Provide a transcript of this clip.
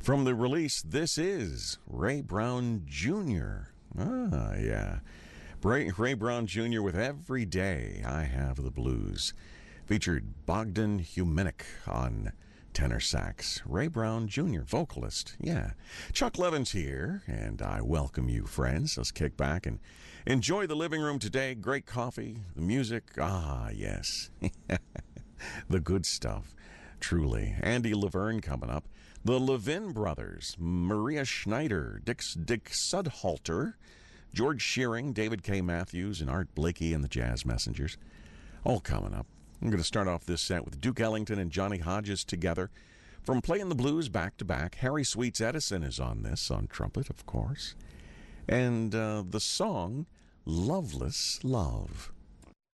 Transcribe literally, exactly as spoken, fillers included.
From the release, this is Ray Brown Junior Ah, yeah. Ray, Ray Brown Junior with Every Day I Have the Blues. Featured Bogdan Huminik on tenor sax. Ray Brown Junior, vocalist. Yeah. Chuck Levins here, and I welcome you, friends. Let's kick back and enjoy the living room today. Great coffee, the music. Ah, yes. The good stuff. Truly. Andy Laverne coming up. The Levin Brothers. Maria Schneider. Dick, Dick Sudhalter. George Shearing. David K. Matthews. And Art Blakey and the Jazz Messengers. All coming up. I'm going to start off this set with Duke Ellington and Johnny Hodges together. From Playing the Blues back to back, Harry Sweets Edison is on this, on trumpet, of course. And uh, the song, Loveless Love.